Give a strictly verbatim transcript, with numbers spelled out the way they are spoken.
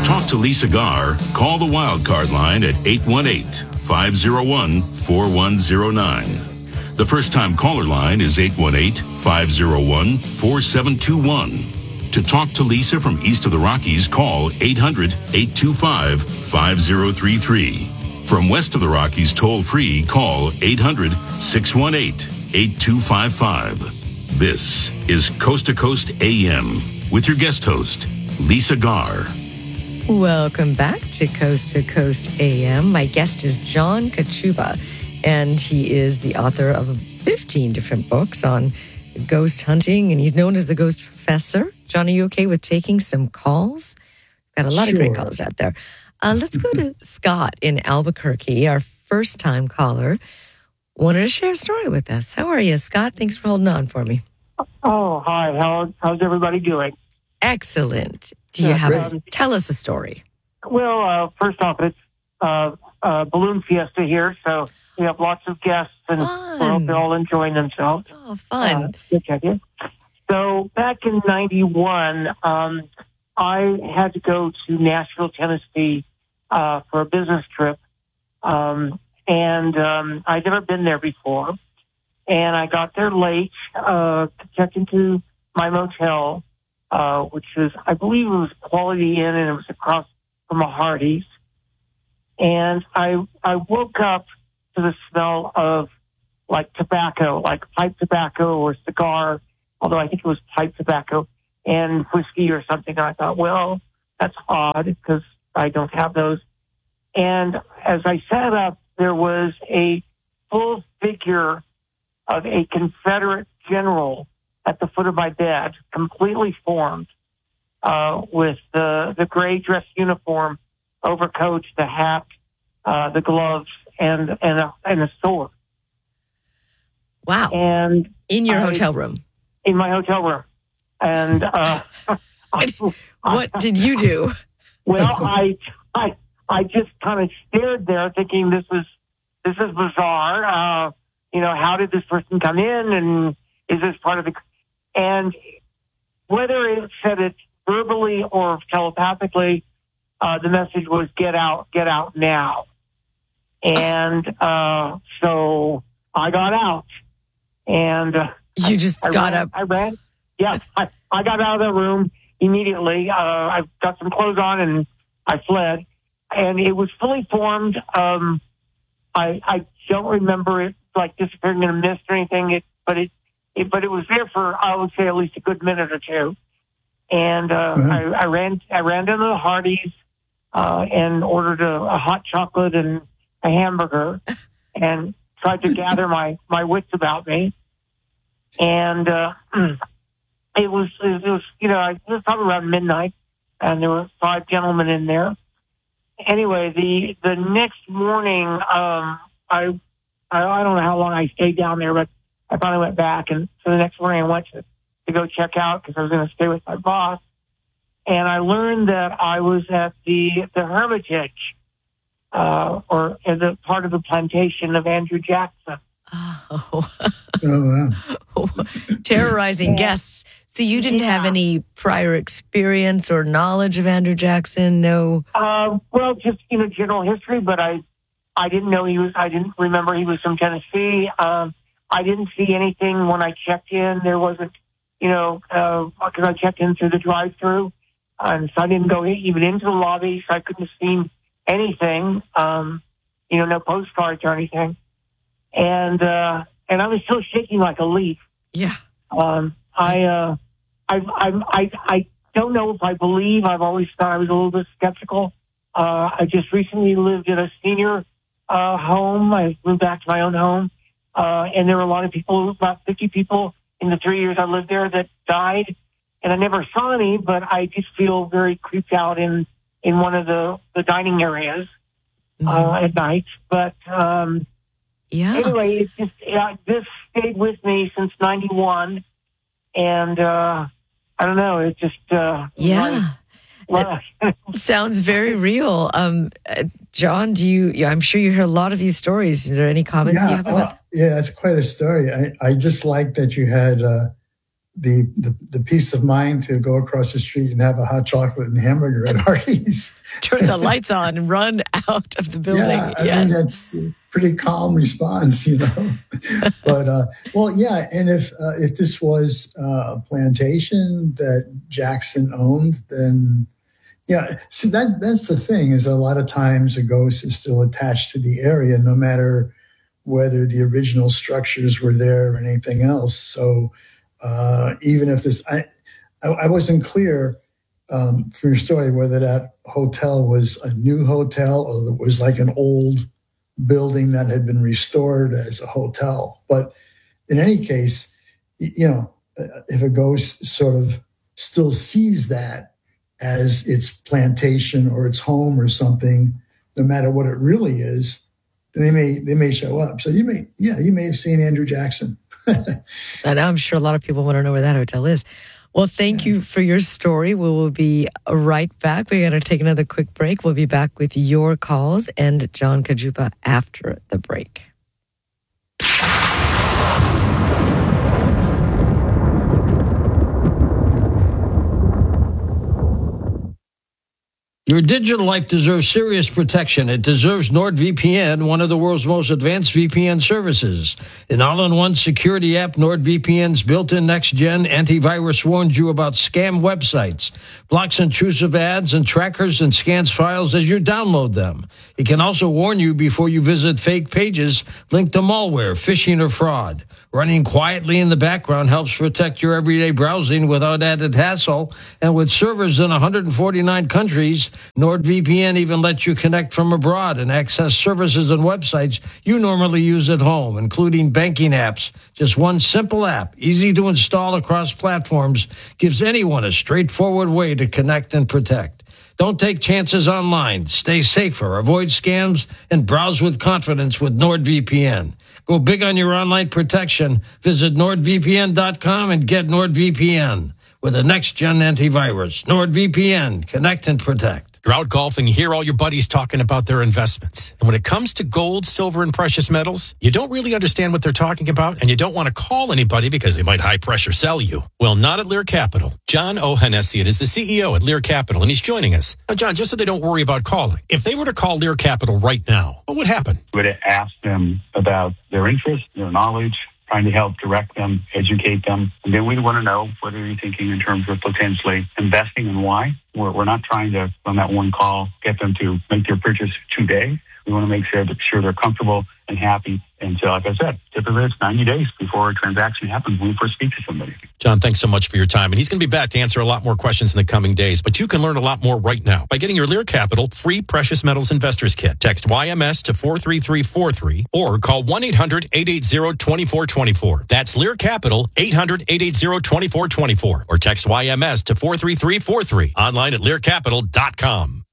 talk to Lisa Garr, call the Wildcard line at eight one eight, five oh one, four one oh nine. The first-time caller line is eight one eight, five oh one, four seven two one. To talk to Lisa from east of the Rockies, call eight hundred, eight two five, five oh three three. From west of the Rockies, toll-free, call eight hundred, six one eight, eight two five five. This is Coast to Coast A M with your guest host, Lisa Garr. Welcome back to Coast to Coast A M. My guest is John Kachuba, and he is the author of fifteen different books on ghost hunting, and he's known as the Ghost Professor. John, are you okay with taking some calls? Got a lot Sure. of great calls out there. Uh, let's go to Scott in Albuquerque, our first-time caller. Wanted to share a story with us. How are you, Scott? Thanks for holding on for me. Oh, hi. How, how's everybody doing? Excellent. Do you Yeah, have? great. A, tell us a story. Well, uh, first off, it's uh, uh, Balloon Fiesta here, so we have lots of guests, and Fun. we hope they're all enjoying themselves. Oh, fun. Uh, good check in. So back in ninety-one, um, I had to go to Nashville, Tennessee uh, for a business trip, um, and um, I'd never been there before. And I got there late, uh, checked into my motel, uh, which is, I believe it was Quality Inn, and it was across from a Hardee's. And I I woke up to the smell of like tobacco, like pipe tobacco or cigar, although I think it was pipe tobacco and whiskey or something. And I thought, well, that's odd because I don't have those. And as I sat up, there was a full figure of a Confederate general at the foot of my bed, completely formed, uh, with the, the gray dress uniform, overcoat, the hat, uh, the gloves, and, and a, and a sword. Wow. And In your I- hotel room. in my hotel room. And, uh, I, What did you do? well, I, I, I just kind of stared there thinking this is, this is bizarre. Uh, you know, how did this person come in, and is this part of the, and whether it said it verbally or telepathically, uh, the message was get out, get out now. And, uh, so I got out, and uh, You just I got ran, up. I ran. Yes, I, I got out of the room immediately. Uh, I got some clothes on and I fled, and it was fully formed. Um, I, I don't remember it like disappearing in a mist or anything. It, but it, it, but it was there for, I would say, at least a good minute or two. And uh, Uh-huh. I, I ran, I ran down to the Hardee's uh, and ordered a, a hot chocolate and a hamburger, and tried to gather my my wits about me. And uh, it was, it was, you know, it was probably around midnight, and there were five gentlemen in there. Anyway, the the next morning, um, I, I I don't know how long I stayed down there, but I finally went back, and so the next morning I went to, to go check out because I was going to stay with my boss, and I learned that I was at the the Hermitage, uh, or as a part of the plantation of Andrew Jackson. Oh, Oh, wow. terrorizing guests. So you didn't have Yeah. any prior experience or knowledge of Andrew Jackson? No. Uh, well, just, you know, general history, but I, I didn't know he was, I didn't remember he was from Tennessee. Um, I didn't see anything when I checked in. There wasn't, you know, uh, cause I checked in through the drive-through. And so I didn't go even into the lobby, so I couldn't have seen anything. Um, you know, no postcards or anything. And, uh, and I was still shaking like a leaf. Yeah. Um, I, uh, I, I, I, I don't know if I believe. I've always thought I was a little bit skeptical. Uh, I just recently lived in a senior, uh, home. I moved back to my own home. Uh, and there were a lot of people, about fifty people in the three years I lived there that died. And I never saw any, but I just feel very creeped out in, in one of the, the dining areas, uh, Mhm. at night. But, um, Yeah. anyway, it just, yeah, this stayed with me since ninety-one. And, uh, I don't know, it just, uh, Yeah. well, Sounds very real. Um, uh, John, do you, yeah, I'm sure you heard a lot of these stories. Is there any comments you Yeah, have well, about yeah, it's quite a story. I, I just like that you had uh, the, the the peace of mind to go across the street and have a hot chocolate and hamburger at Hardee's. Turn the lights on and run out of the building. Yeah, I yes. mean, that's a pretty calm response, you know. But, uh, well, yeah, and if uh, if this was uh, a plantation that Jackson owned, then, yeah, so that that's the thing, is a lot of times a ghost is still attached to the area, no matter whether the original structures were there or anything else. So, Uh, even if this, I, I, I wasn't clear um, from your story whether that hotel was a new hotel or it was like an old building that had been restored as a hotel. But in any case, you know, if a ghost sort of still sees that as its plantation or its home or something, no matter what it really is, then they may they may show up. So you may, yeah, you may have seen Andrew Jackson. And I'm sure a lot of people want to know where that hotel is. Well, thank you for your story. We will be right back. We're going to take another quick break. We'll be back with your calls and John Kajuba after the break. Your digital life deserves serious protection. It deserves NordVPN, one of the world's most advanced V P N services. An all-in-one security app, NordVPN's built-in next-gen antivirus warns you about scam websites, blocks intrusive ads and trackers, and scans files as you download them. It can also warn you before you visit fake pages linked to malware, phishing, or fraud. Running quietly in the background helps protect your everyday browsing without added hassle. And with servers in one hundred forty-nine countries, NordVPN even lets you connect from abroad and access services and websites you normally use at home, including banking apps. Just one simple app, easy to install across platforms, gives anyone a straightforward way to connect and protect. Don't take chances online. Stay safer, avoid scams, and browse with confidence with NordVPN. Go big on your online protection. Visit nord v p n dot com and get NordVPN with a next-gen antivirus. NordVPN. Connect and protect. You're out golfing, you hear all your buddies talking about their investments. And when it comes to gold, silver, and precious metals, you don't really understand what they're talking about, and you don't want to call anybody because they might high-pressure sell you. Well, not at Lear Capital. John Ohanessian is the C E O at Lear Capital, and he's joining us. Now, John, just so they don't worry about calling, if they were to call Lear Capital right now, what would happen? We would ask them about their interests, their knowledge, trying to help direct them, educate them. And then we'd want to know what are you thinking in terms of potentially investing and why. We're, we're not trying to, on that one call, get them to make their purchase today. We want to make sure that sure they're comfortable and happy. And so, like I said, typically it's ninety days before a transaction happens when we first speak to somebody. John, thanks so much for your time. And he's going to be back to answer a lot more questions in the coming days. But you can learn a lot more right now by getting your Lear Capital free Precious Metals Investors Kit. Text Y M S to four three three four three or call one eight hundred eight eight zero two four two four. That's Lear Capital, eight hundred eight eight zero two four two four. Or text Y M S to four three three four three. Online at lear capital dot com.